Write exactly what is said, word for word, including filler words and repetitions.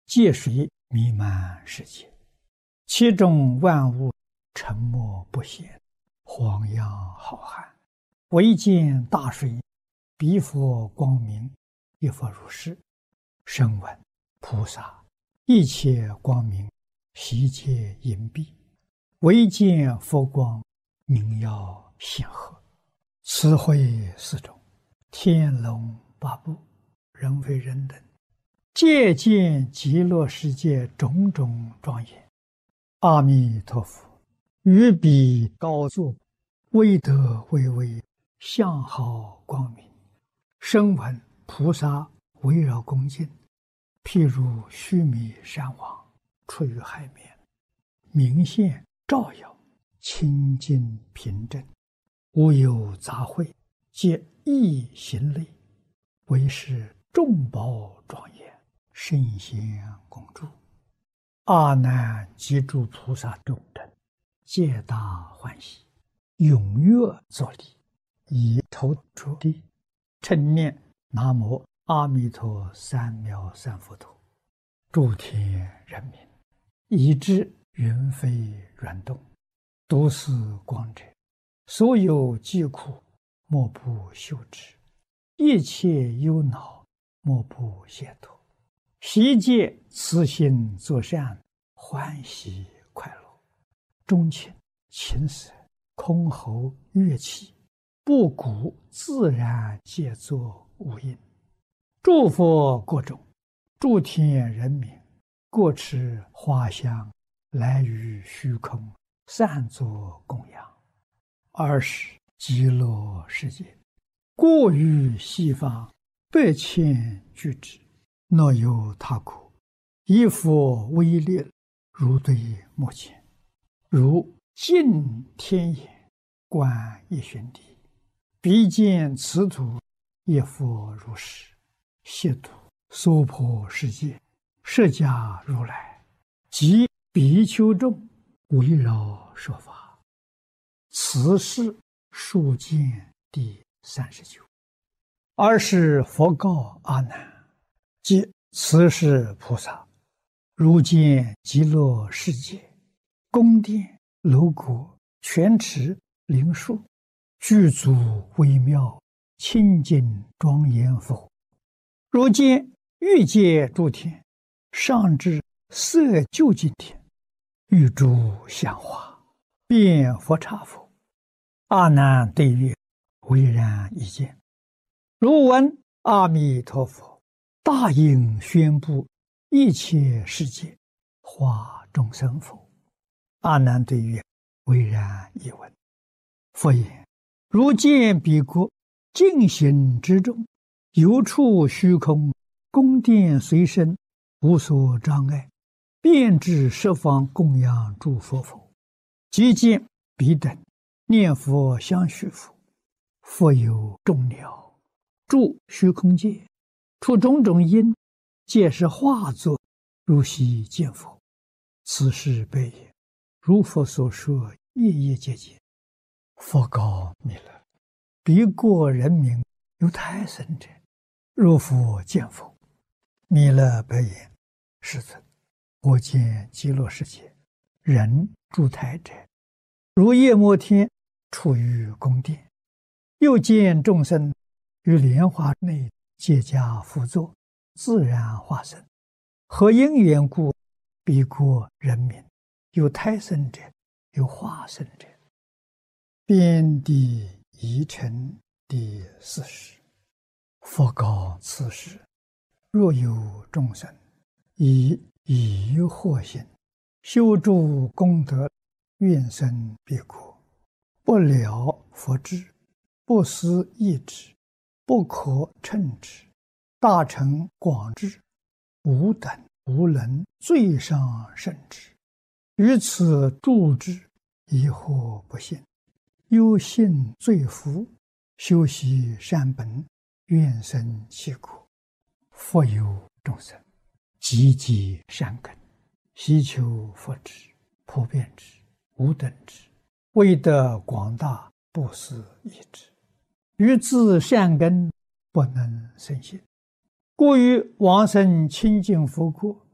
界水弥漫世界，其中万物沉默不显，晃漾浩瀚。唯见大水，彼佛光明，一佛如是。声闻菩萨，一切光明，悉皆隐蔽。唯见佛光，明耀显赫。慈慧四种，天龙八部，人非人等，皆见极乐世界种种庄严。阿弥陀佛于彼高坐，威德巍巍，相好光明。声闻菩萨围绕恭敬，譬如须弥山王出于海面，明现照耀，清净平正，无有杂秽，皆一行类，为是众宝庄严，圣贤共住。阿难及诸菩萨众等，皆大欢喜，踊跃作礼，以头着地，称念南无阿弥陀三藐三佛陀。诸天人民，以至云飞软动，都是光者，所有疾苦，莫不休止；一切忧恼，莫不解脱。悉皆慈心作善，欢喜快乐。钟磬、琴瑟、箜篌、乐器，布谷自然皆作无应。诸佛国中，诸天人民，各持花香，来于虚空，散作供养。二是极乐世界，过于西方，百千俱胝，若有他国，以佛威力，如对目前，如镜天眼，观一旬地，彼见此土，亦复如是。悉土娑婆世界，释迦如来及比丘众，围绕说法。此是数见第三十九。二是佛告阿难，即此是菩萨，如见极乐世界，宫殿楼阁、泉池、灵树，具足微妙，清净庄严否？如见欲界诸天，上至色究竟天，欲诸香花，遍佛刹否？阿难对曰：唯然一见。如闻阿弥陀佛大应宣布一切世界，化众生否？阿难对曰：唯然一闻。佛言：如见彼国净行之中，有处虚空，宫殿随身，无所障碍，遍至十方供养诸佛否？即见彼等念佛相续否？复有众鸟住虚空界，出种种因，皆是化作，如悉见否？此是悲也。如佛所说，夜夜皆见。佛告弥勒：彼国人民有胎生者，如复见否？弥勒白言：世尊，我见极乐世界人住胎者，如夜摩天处于宫殿，又见众生于莲花内皆加辅佐，自然化身。何因缘故？彼国人民有胎生者，有化身者。遍地遗尘第四十。佛告此时：若有众生以疑惑心修诸功德，愿生彼国，不了佛智，不思议之，不可称之，大乘广智，无等无能，最上甚至。于此住之，疑惑不信，忧信罪福，修习善本，愿生其国。复有众生积极善根，希求佛智，普遍之，无等之，为得广大，不思议之。于自善根不能生信，故于往生清净佛国，